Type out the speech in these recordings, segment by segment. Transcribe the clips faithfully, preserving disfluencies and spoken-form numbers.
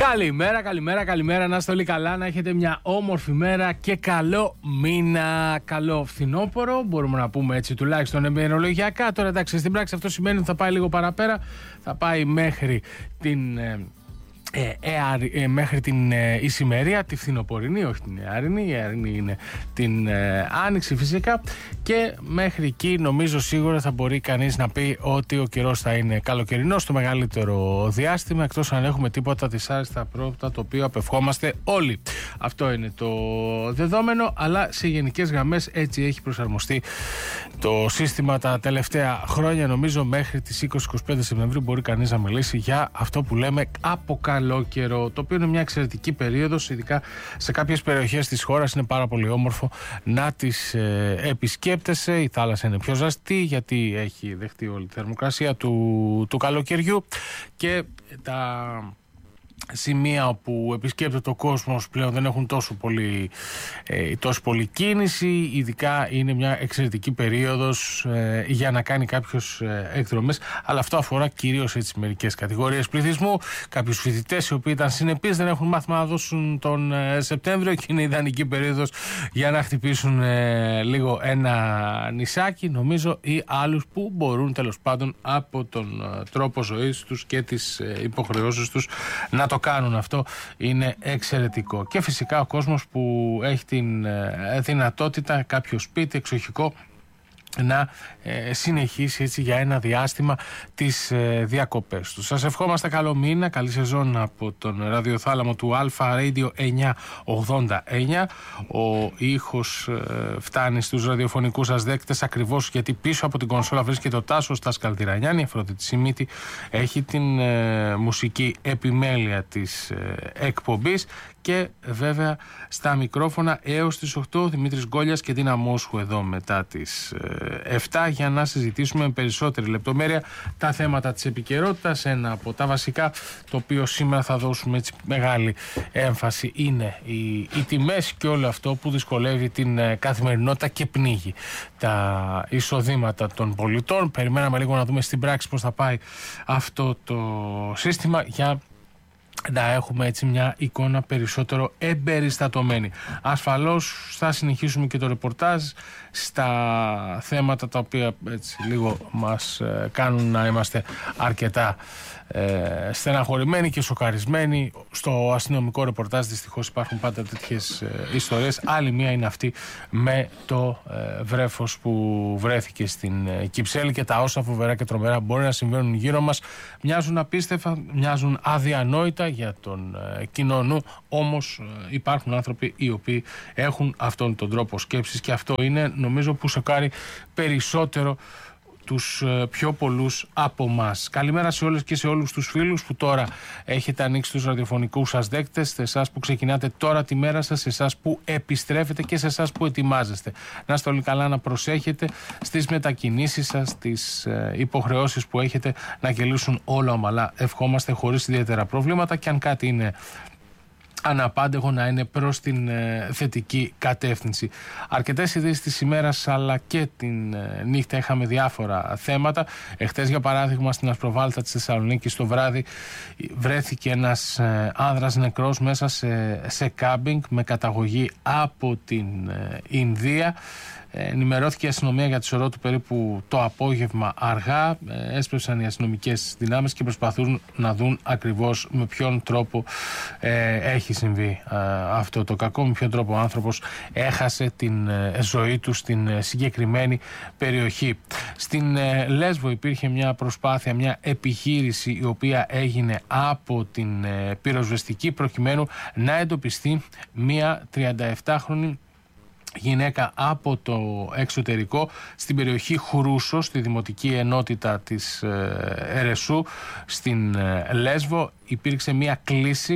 Καλημέρα, καλημέρα, καλημέρα. Να είστε όλοι καλά, να έχετε μια όμορφη μέρα και καλό μήνα. Καλό φθινόπωρο, μπορούμε να πούμε έτσι τουλάχιστον ημερολογιακά. Τώρα εντάξει, στην πράξη αυτό σημαίνει ότι θα πάει λίγο παραπέρα. Θα πάει μέχρι την. Ε, ε, ε, μέχρι την ε, ησημερία, τη φθινοπορεινή, όχι την εαρινή, η εαρινή είναι την ε, άνοιξη φυσικά, και μέχρι εκεί νομίζω σίγουρα θα μπορεί κανείς να πει ότι ο καιρός θα είναι καλοκαιρινός το μεγαλύτερο διάστημα, εκτός αν έχουμε τίποτα δυσάρεστα πρόβατα, το οποίο απευχόμαστε όλοι. Αυτό είναι το δεδόμενο, αλλά σε γενικές γραμμές έτσι έχει προσαρμοστεί το σύστημα τα τελευταία χρόνια. Νομίζω μέχρι τις είκοσι με είκοσι πέντε Σεπτεμβρίου μπορεί κανείς να μιλήσει για αυτό που λέμε αποκαλύψη. Καλό καιρό, το οποίο είναι μια εξαιρετική περίοδος, ειδικά σε κάποιες περιοχές της χώρας είναι πάρα πολύ όμορφο να τις ε, επισκέπτεσαι. Η θάλασσα είναι πιο ζεστή γιατί έχει δεχτεί όλη τη θερμοκρασία του, του καλοκαιριού, και τα σημεία όπου επισκέπτεται ο κόσμος πλέον δεν έχουν τόσο πολύ, ε, τόσο πολύ κίνηση. Ειδικά είναι μια εξαιρετική περίοδος ε, για να κάνει κάποιος ε, εκδρομές, αλλά αυτό αφορά κυρίως έτσι μερικές κατηγορίες πληθυσμού, κάποιους φοιτητές οι οποίοι ήταν συνεπείς, δεν έχουν μάθημα να δώσουν τον ε, Σεπτέμβριο, και είναι ιδανική περίοδος για να χτυπήσουν ε, λίγο ένα νησάκι, νομίζω, ή άλλους που μπορούν τέλος πάντων από τον ε, τρόπο ζωής τους και τις ε, υποχρεώσεις τους να το κάνουν αυτό. Είναι εξαιρετικό. Και φυσικά ο κόσμος που έχει την ε, δυνατότητα, κάποιο σπίτι εξοχικό, να ε, συνεχίσει έτσι για ένα διάστημα τις ε, διακοπές του. Σας ευχόμαστε καλό μήνα, καλή σεζόν από τον ραδιοθάλαμο του Alpha Radio εννιακόσια ογδόντα εννιά. Ο ήχος ε, φτάνει στους ραδιοφωνικούς σας δέκτες ακριβώς γιατί πίσω από την κονσόλα βρίσκεται ο Τάσος Τασκαλτηρανιάνη. Η Αφροδίτη Σιμίτη έχει την ε, μουσική επιμέλεια της ε, εκπομπής, και βέβαια στα μικρόφωνα έως τις οκτώ Δημήτρης Γκόλιας και Τίνα Μόσχου εδώ μετά τις εφτά, για να συζητήσουμε με περισσότερη λεπτομέρεια τα θέματα της επικαιρότητας. Ένα από τα βασικά, το οποίο σήμερα θα δώσουμε έτσι μεγάλη έμφαση, είναι οι, οι τιμές και όλο αυτό που δυσκολεύει την καθημερινότητα και πνίγει τα εισοδήματα των πολιτών. Περιμέναμε λίγο να δούμε στην πράξη πώς θα πάει αυτό το σύστημα, για να έχουμε έτσι μια εικόνα περισσότερο εμπεριστατωμένη. Ασφαλώς θα συνεχίσουμε και το ρεπορτάζ στα θέματα τα οποία έτσι λίγο μας ε, κάνουν να είμαστε αρκετά ε, στεναχωρημένοι και σοκαρισμένοι. Στο αστυνομικό ρεπορτάζ δυστυχώς υπάρχουν πάντα τέτοιες ε, ιστορίες. Άλλη μία είναι αυτή με το ε, βρέφος που βρέθηκε στην ε, Κυψέλη, και τα όσα φοβερά και τρομερά μπορεί να συμβαίνουν γύρω μας μοιάζουν απίστευτα, μοιάζουν αδιανόητα για τον ε, κοινό νου, όμως ε, υπάρχουν άνθρωποι οι οποίοι έχουν αυτόν τον τρόπο σκέψης, και αυτό είναι νομίζω που σοκάρει περισσότερο τους ε, πιο πολλούς από μας. Καλημέρα σε όλες και σε όλους τους φίλους που τώρα έχετε ανοίξει τους ραδιοφωνικούς σας δέκτες, σε εσάς που ξεκινάτε τώρα τη μέρα σας, σε εσάς που επιστρέφετε και σε εσάς που ετοιμάζεστε. Να είστε όλοι καλά, να προσέχετε στις μετακινήσεις σας, στις ε, υποχρεώσεις που έχετε, να κυλήσουν όλα ομαλά. Ευχόμαστε χωρίς ιδιαίτερα προβλήματα, και αν κάτι είναι αναπάντεχο, να είναι προς την ε, θετική κατεύθυνση. Αρκετές ειδήσεις της ημέρας αλλά και την ε, νύχτα είχαμε διάφορα θέματα. Εχθές, για παράδειγμα, στην Ασπροβάλτα της Θεσσαλονίκης το βράδυ βρέθηκε ένας ε, άνδρας νεκρός μέσα σε, σε κάμπινγκ με καταγωγή από την ε, Ινδία. Ενημερώθηκε η αστυνομία για τη σωρό του περίπου το απόγευμα αργά. Έσπευσαν οι αστυνομικές δυνάμεις και προσπαθούν να δουν ακριβώς με ποιον τρόπο ε, έχει συμβεί ε, αυτό το κακό, με ποιον τρόπο ο άνθρωπος έχασε την ε, ζωή του στην ε, συγκεκριμένη περιοχή. Στην ε, Λέσβο υπήρχε μια προσπάθεια, μια επιχείρηση η οποία έγινε από την ε, πυροσβεστική, προκειμένου να εντοπιστεί μια τριανταεπτάχρονη γυναίκα από το εξωτερικό στην περιοχή Χρούσο, στη δημοτική ενότητα της Ερεσού στην Λέσβο. Υπήρξε μια κλήση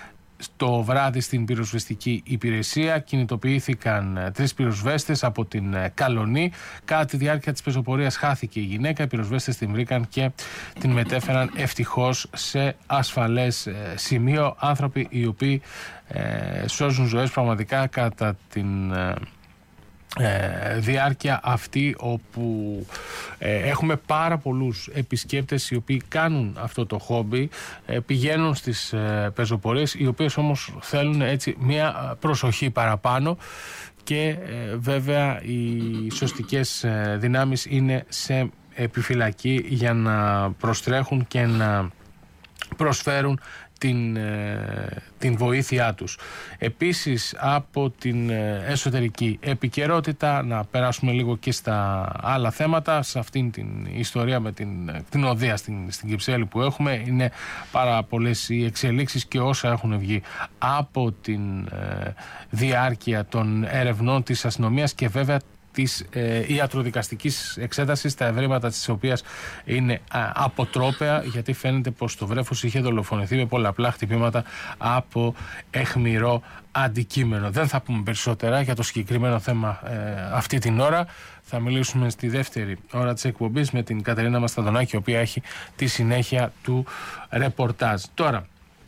το βράδυ στην πυροσβεστική υπηρεσία. Κινητοποιήθηκαν τρεις πυροσβέστες από την Καλονή. Κατά τη διάρκεια της πεζοπορίας χάθηκε η γυναίκα. Οι πυροσβέστες την βρήκαν και την μετέφεραν ευτυχώς σε ασφαλές σημείο. Άνθρωποι οι οποίοι ε, σώζουν ζωές πραγματικά κατά την ε, Ε, διάρκεια αυτή όπου ε, έχουμε πάρα πολλούς επισκέπτες οι οποίοι κάνουν αυτό το χόμπι, ε, πηγαίνουν στις ε, πεζοπορίες, οι οποίες όμως θέλουν έτσι μια προσοχή παραπάνω και ε, βέβαια οι σωστικές ε, δυνάμεις είναι σε επιφυλακή για να προστρέχουν και να προσφέρουν την, την βοήθειά τους. Επίσης από την εσωτερική επικαιρότητα να περάσουμε λίγο και στα άλλα θέματα. Σε αυτήν την ιστορία με την, την οδεία στην, στην Κυψέλη που έχουμε, είναι πάρα πολλές οι εξελίξεις και όσα έχουν βγει από την ε, διάρκεια των ερευνών της αστυνομίας και βέβαια της ε, ιατροδικαστικής εξέτασης, τα ευρήματα της οποίας είναι α, αποτρόπαια, γιατί φαίνεται πως το βρέφος είχε δολοφονηθεί με πολλαπλά χτυπήματα από αιχμηρό αντικείμενο. Δεν θα πούμε περισσότερα για το συγκεκριμένο θέμα ε, αυτή την ώρα. Θα μιλήσουμε στη δεύτερη ώρα της εκπομπής με την Κατερίνα Μασταδονάκη, η οποία έχει τη συνέχεια του ρεπορτάζ. Τώρα,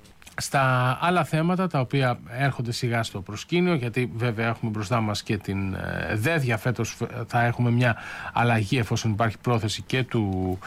στα άλλα θέματα τα οποία έρχονται σιγά στο προσκήνιο, γιατί βέβαια έχουμε μπροστά μας και την ε, ΔΕΔ, φέτος θα έχουμε μια αλλαγή εφόσον υπάρχει πρόθεση και του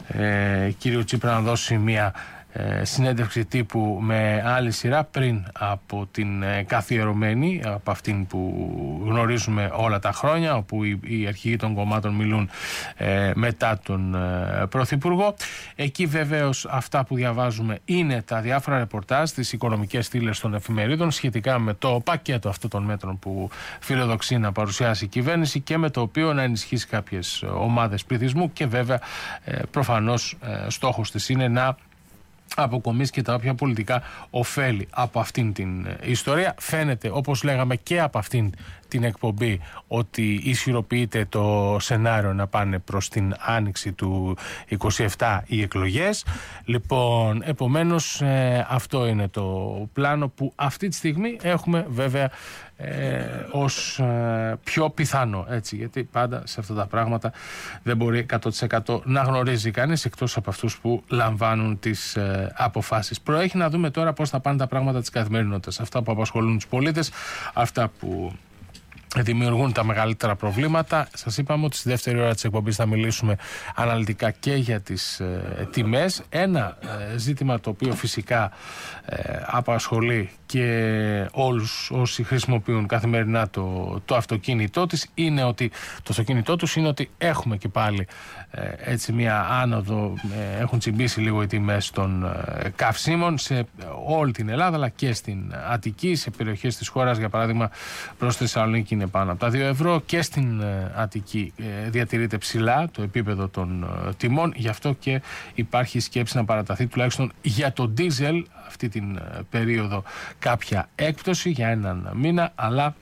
ε, κύριου Τσίπρα να δώσει μια ε, συνέντευξη τύπου με άλλη σειρά πριν από την ε, καθιερωμένη, από αυτήν που γνωρίζουμε όλα τα χρόνια, όπου οι, οι αρχηγοί των κομμάτων μιλούν ε, μετά τον ε, Πρωθυπουργό. Εκεί βεβαίως αυτά που διαβάζουμε είναι τα διάφορα ρεπορτάζ, τις οικονομικές στήλες των εφημερίδων σχετικά με το πακέτο αυτών των μέτρων που φιλοδοξεί να παρουσιάσει η κυβέρνηση και με το οποίο να ενισχύσει κάποιες ομάδες πληθυσμού και βέβαια ε, προφανώς ε, στόχος της είναι να αποκομίσει και τα όποια πολιτικά ωφέλη από αυτήν την ιστορία. Φαίνεται, όπως λέγαμε και από αυτήν την εκπομπή, ότι ισχυροποιείται το σενάριο να πάνε προς την άνοιξη του είκοσι επτά οι εκλογές. Λοιπόν, επομένως ε, αυτό είναι το πλάνο που αυτή τη στιγμή έχουμε βέβαια ε, ως ε, πιο πιθανό, έτσι, γιατί πάντα σε αυτά τα πράγματα δεν μπορεί εκατό τοις εκατό να γνωρίζει κανείς εκτός από αυτούς που λαμβάνουν τις ε, αποφάσεις. Προέχει να δούμε τώρα πώς θα πάνε τα πράγματα της καθημερινότητας, αυτά που απασχολούν τους πολίτες, αυτά που δημιουργούν τα μεγαλύτερα προβλήματα. Σας είπαμε ότι στη δεύτερη ώρα της εκπομπής θα μιλήσουμε αναλυτικά και για τις ε, τιμές. Ένα ε, ζήτημα το οποίο φυσικά ε, απασχολεί και όλους όσοι χρησιμοποιούν καθημερινά το, το αυτοκίνητό της είναι ότι το αυτοκίνητό τους είναι ότι έχουμε και πάλι ε, έτσι μια άνοδο, ε, έχουν τσιμπήσει λίγο οι τιμές των ε, καυσίμων σε όλη την Ελλάδα αλλά και στην Αττική, σε περιοχές της χώρας, για παράδειγμα προς Θεσσαλονίκη είναι πάνω από τα δύο ευρώ και στην ε, Αττική ε, διατηρείται ψηλά το επίπεδο των ε, τιμών, γι' αυτό και υπάρχει σκέψη να παραταθεί τουλάχιστον για το ντίζελ αυτή την ε, περίοδο κάποια έκπτωση για έναν μήνα, αλλά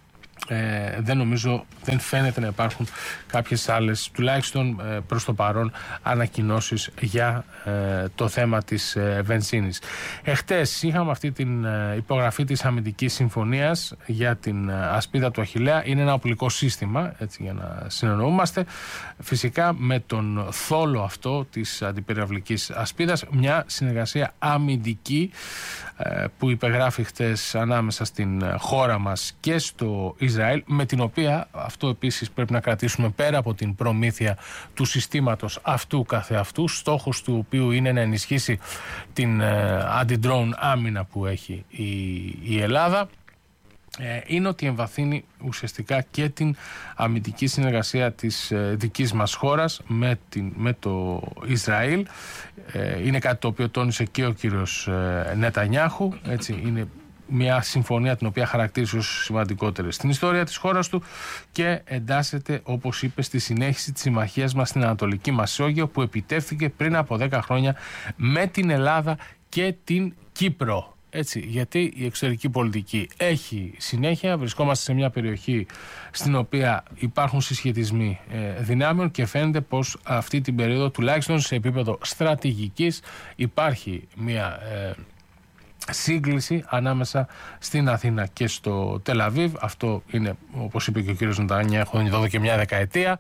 Ε, δεν νομίζω, δεν φαίνεται να υπάρχουν κάποιες άλλες, τουλάχιστον ε, προς το παρόν, ανακοινώσεις για ε, το θέμα της ε, βενζίνης. Εχτες είχαμε αυτή την ε, υπογραφή της αμυντικής συμφωνίας για την ε, ασπίδα του Αχιλλέα. Είναι ένα οπλικό σύστημα, έτσι, για να συνεννοούμαστε, φυσικά με τον θόλο αυτό της αντιπυραυλικής ασπίδας, μια συνεργασία αμυντική ε, που υπεγράφει χτες ανάμεσα στην χώρα μας και στο Ισραήλ, με την οποία, αυτό επίσης πρέπει να κρατήσουμε πέρα από την προμήθεια του συστήματος αυτού καθεαυτού, στόχος του οποίου είναι να ενισχύσει την ε, αντι-drone άμυνα που έχει η, η Ελλάδα, ε, είναι ότι εμβαθύνει ουσιαστικά και την αμυντική συνεργασία της ε, δικής μας χώρας με, την, με το Ισραήλ. Ε, είναι κάτι το οποίο τόνισε και ο κύριος ε, Νετανιάχου, έτσι, είναι μια συμφωνία την οποία χαρακτήρισε ως σημαντικότερη στην ιστορία της χώρας του και εντάσσεται, όπως είπε, στη συνέχιση της συμμαχίας μας στην Ανατολική Μεσόγειο που επιτεύχθηκε πριν από δέκα χρόνια με την Ελλάδα και την Κύπρο. Έτσι, γιατί η εξωτερική πολιτική έχει συνέχεια, βρισκόμαστε σε μια περιοχή στην οποία υπάρχουν συσχετισμοί ε, δυνάμεων και φαίνεται πως αυτή την περίοδο, τουλάχιστον σε επίπεδο στρατηγικής, υπάρχει μια ε, σύγκληση ανάμεσα στην Αθήνα και στο Τελαβίβ. Αυτό είναι, όπως είπε και ο κύριος Νετανιάχου, εδώ και μια δεκαετία.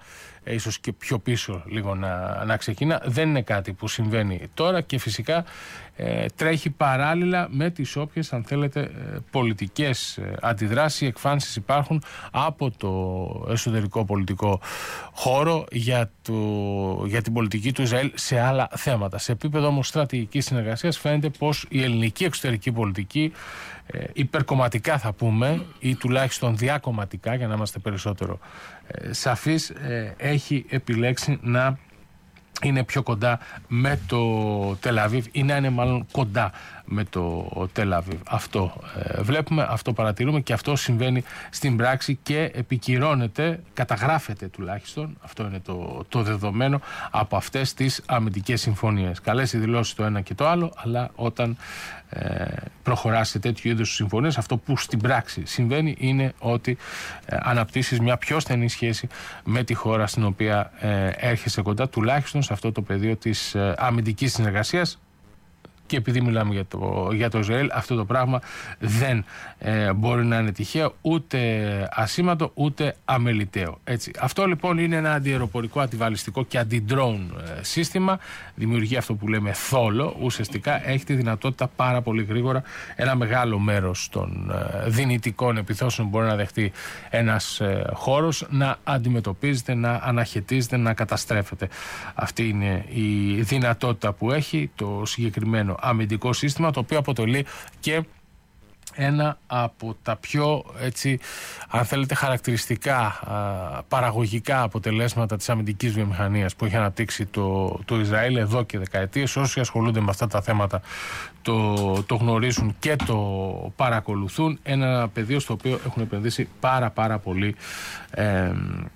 ε, ίσως και πιο πίσω λίγο να, να ξεκινά. Δεν είναι κάτι που συμβαίνει τώρα και φυσικά ε, τρέχει παράλληλα με τις όποιες, αν θέλετε, ε, πολιτικές ε, αντιδράσεις, εκφάνσεις υπάρχουν από το εσωτερικό πολιτικό χώρο για, το, για την πολιτική του Ισραήλ σε άλλα θέματα. Σε επίπεδο όμως στρατηγικής συνεργασίας φαίνεται πως η ελληνική εξωτερική πολιτική, ε, υπερκομματικά θα πούμε, ή τουλάχιστον διακομματικά, για να είμαστε περισσότερο ε, σαφείς, ε, έχει επιλέξει να είναι πιο κοντά με το Τελ-Αβίβ ή να είναι μάλλον κοντά με το Τελ-Αβίβ. Αυτό ε, βλέπουμε, αυτό παρατηρούμε και αυτό συμβαίνει στην πράξη και επικυρώνεται, καταγράφεται τουλάχιστον, αυτό είναι το, το δεδομένο, από αυτές τις αμυντικές συμφωνίες. Καλές οι δηλώσεις το ένα και το άλλο, αλλά όταν ε, προχωρά σε τέτοιου είδους συμφωνίες, αυτό που στην πράξη συμβαίνει είναι ότι ε, αναπτύσσεις μια πιο στενή σχέση με τη χώρα στην οποία ε, έρχεσαι κοντά, τουλάχιστον σε αυτό το πεδίο της ε, αμυντικής συνεργασίας. Και επειδή μιλάμε για το, για το Ισραήλ, αυτό το πράγμα δεν ε, μπορεί να είναι τυχαίο, ούτε ασήμαντο, ούτε αμεληταίο. Έτσι. Αυτό λοιπόν είναι ένα αντιαεροπορικό, αντιβαλιστικό και αντι-drone ε, σύστημα. Δημιουργεί αυτό που λέμε θόλο. Ουσιαστικά έχει τη δυνατότητα πάρα πολύ γρήγορα ένα μεγάλο μέρος των ε, δυνητικών επιθώσεων που μπορεί να δεχτεί ένας ε, χώρος να αντιμετωπίζεται, να αναχαιτίζεται, να καταστρέφεται. Αυτή είναι η δυνατότητα που έχει το συγκεκριμένο αμυντικό σύστημα, το οποίο αποτελεί και ένα από τα πιο, έτσι, αν θέλετε, χαρακτηριστικά α, παραγωγικά αποτελέσματα της αμυντικής βιομηχανίας που έχει αναπτύξει το, το Ισραήλ εδώ και δεκαετίες. Όσοι ασχολούνται με αυτά τα θέματα το, το γνωρίζουν και το παρακολουθούν. Ένα πεδίο στο οποίο έχουν επενδύσει πάρα πάρα πολύ ε,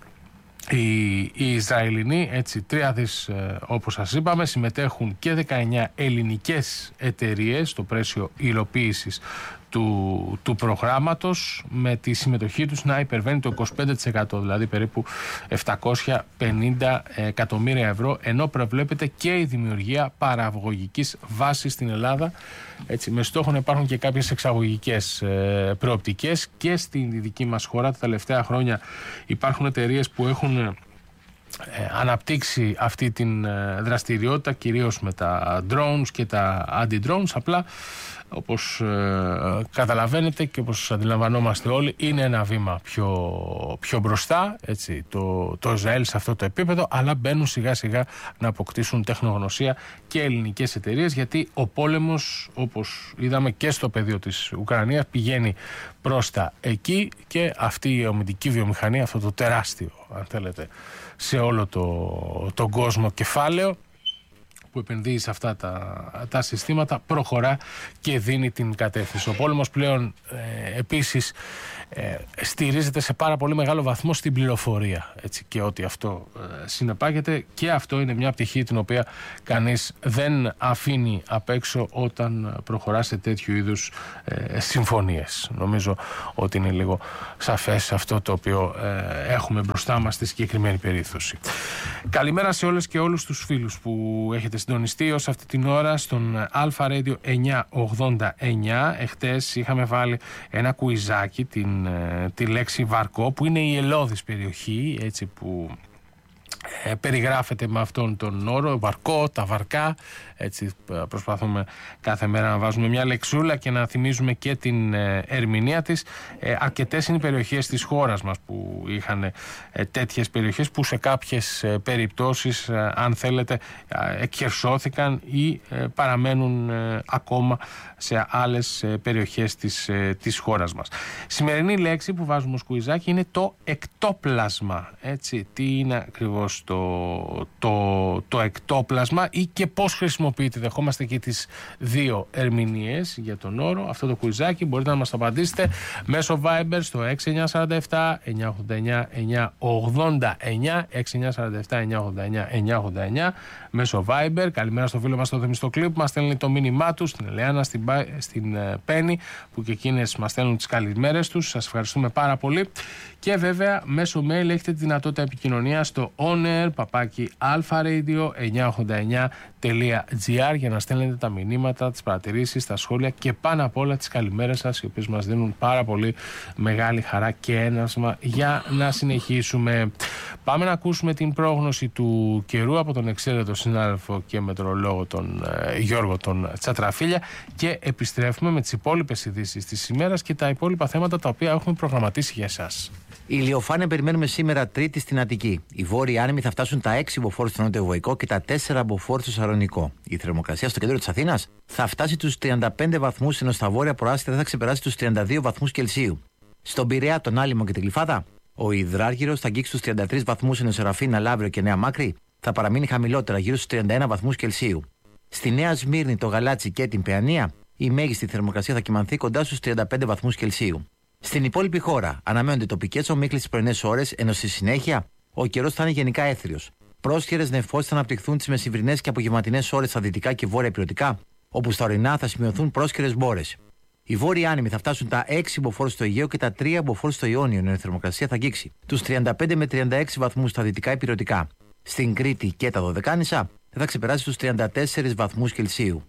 Οι, οι Ισραηλινοί, έτσι, τρία δις ε, όπως σας είπαμε, συμμετέχουν και δεκαεννιά ελληνικές εταιρείες στο πλαίσιο υλοποίησης του, του προγράμματος, με τη συμμετοχή τους να υπερβαίνει το είκοσι πέντε τοις εκατό, δηλαδή περίπου επτακόσια πενήντα εκατομμύρια ευρώ, ενώ προβλέπεται και η δημιουργία παραγωγικής βάσης στην Ελλάδα, έτσι, με στόχο να υπάρχουν και κάποιες εξαγωγικές ε, προοπτικές και στην δική μας χώρα. Τα τελευταία χρόνια υπάρχουν εταιρείες που έχουν ε, αναπτύξει αυτή την ε, δραστηριότητα, κυρίως με τα drones και τα anti-drones. Απλά, όπως ε, καταλαβαίνετε και όπως αντιλαμβανόμαστε όλοι, είναι ένα βήμα πιο, πιο μπροστά, έτσι, το, το Ισραήλ σε αυτό το επίπεδο, αλλά μπαίνουν σιγά σιγά να αποκτήσουν τεχνογνωσία και ελληνικές εταιρείες, γιατί ο πόλεμος, όπως είδαμε και στο πεδίο της Ουκρανίας, πηγαίνει προς τα εκεί και αυτή η αμυντική βιομηχανία, αυτό το τεράστιο, αν θέλετε, σε όλο το, τον κόσμο κεφάλαιο που επενδύει σε αυτά τα, τα συστήματα, προχωρά και δίνει την κατεύθυνση. Ο πόλεμος πλέον ε, επίσης ε, στηρίζεται σε πάρα πολύ μεγάλο βαθμό στην πληροφορία, έτσι, και ό,τι αυτό ε, συνεπάγεται, και αυτό είναι μια πτυχή την οποία κανείς δεν αφήνει απ' έξω όταν προχωρά σε τέτοιου είδους ε, συμφωνίες. Νομίζω ότι είναι λίγο σαφές αυτό το οποίο ε, έχουμε μπροστά μας στη συγκεκριμένη περίπτωση. Καλημέρα σε όλες και όλους τους φίλους που έχετε συντονιστεί ως αυτή την ώρα στον Alpha Radio εννιακόσια ογδόντα εννιά. Εχτες είχαμε βάλει ένα κουιζάκι, την, τη λέξη Βαρκό, που είναι η ελώδης περιοχή, έτσι, που ε, περιγράφεται με αυτόν τον όρο, Βαρκό, τα βαρκά. Έτσι προσπαθούμε κάθε μέρα να βάζουμε μια λεξούλα και να θυμίζουμε και την ε, ερμηνεία της. Ε, αρκετές είναι οι περιοχές της χώρας μας που είχαν ε, τέτοιες περιοχές που σε κάποιες ε, περιπτώσεις, ε, αν θέλετε, ε, εκχερσώθηκαν ή ε, παραμένουν ε, ακόμα σε άλλες ε, περιοχές της, ε, της χώρας μας. Σημερινή λέξη που βάζουμε ως κουιζάκι είναι το εκτόπλασμα. Έτσι, τι είναι ακριβώς το, το, το εκτόπλασμα ή και πώς χρησιμοποιείται. Δεχόμαστε και τις δύο ερμηνείες για τον όρο. Αυτό το κουιζάκι μπορείτε να μας απαντήσετε μέσω Viber στο έξι εννιά τέσσερα επτά εννιά ογδόντα εννιά εννιά ογδόντα εννιά, έξι εννιά τέσσερα επτά εννιά ογδόντα εννιά εννιά ογδόντα εννιά, μέσω Viber. Καλημέρα στο φίλο μας στο Θεμιστοκλή που μας στέλνει το μήνυμά του, στην Ελεάνα, στην, στην Πέννη, που και εκείνες μας στέλνουν τις καλημέρες τους. Σας ευχαριστούμε πάρα πολύ. Και βέβαια μέσω mail έχετε τη δυνατότητα επικοινωνία στο onair air παπάκι αλφα-radio εννιακόσια ογδόντα εννιά τελεία τζι άρ για να στέλνετε τα μηνύματα, τις παρατηρήσεις, τα σχόλια και πάνω απ' όλα τις καλημέρες σας, οι οποίες μας δίνουν πάρα πολύ μεγάλη χαρά και ένασμα για να συνεχίσουμε. Πάμε να ακούσουμε την πρόγνωση του καιρού από τον εξαίρετο συνάδελφο και μετεωρολόγο τον ε, Γιώργο τον Τσατραφίλια και επιστρέφουμε με τις υπόλοιπες ειδήσεις της ημέρας και τα υπόλοιπα θέματα τα οποία έχουμε προγραμματίσει για εσάς. Ηλιοφάνεια περιμένουμε σήμερα Τρίτη στην Αττική. Οι βόρειοι άνεμοι θα φτάσουν τα έξι μποφόρ στο νότιο-βορραϊκό και τα τέσσερα μποφόρ στο Σαλονικό. Η θερμοκρασία στο κέντρο της Αθήνας θα φτάσει τους τριάντα πέντε βαθμούς, ενώ στα βόρεια προάστια θα ξεπεράσει τους τριάντα δύο βαθμούς Κελσίου. Στον Πειραιά, τον Άλυμο και την Γλυφάδα, ο Υδράργυρος θα αγγίξει τους τριάντα τρεις βαθμούς, ενώ Σεραφίνα, Λαύριο και Νέα Μάκρη θα παραμείνει χαμηλότερα, γύρω στους τριάντα ένα βαθμούς Κελσίου. Στη Νέα Σμύρνη, το Γαλάτσι και την Παιανία, η μέγιστη θερμοκρασία θα κυμανθεί κοντά στους τριάντα πέντε βαθμούς Κελσίου. Στην υπόλοιπη χώρα αναμένονται τοπικές ομίχλες τις πρωινές ώρες, ενώ στη συνέχεια ο καιρός θα είναι γενικά έθριος. Πρόσχερες νεφώσεις θα αναπτυχθούν τις μεσημβρινές και απογευματινές ώρες στα δυτικά και βόρεια υπηρετικά, όπου στα ορεινά θα σημειωθούν πρόσχερες μπόρες. Οι βόρειοι άνεμοι θα φτάσουν τα έξι μποφόρ στο Αιγαίο και τα τρία μποφόρ στο Ιόνιο, ενώ η θερμοκρασία θα αγγίξει τους τριάντα πέντε με τριάντα έξι βαθμούς στα δυτικά υπηρετικά. Στην Κρήτη και τα Δωδεκάνησα θα ξεπεράσει τους τριάντα τέσσερις βαθμούς Κελσίου.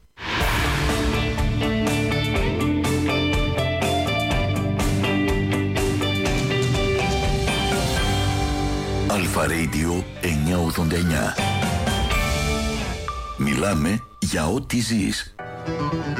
αλφα-Radio εννιακόσια ογδόντα εννιά. Μιλάμε για ό,τι ζεις.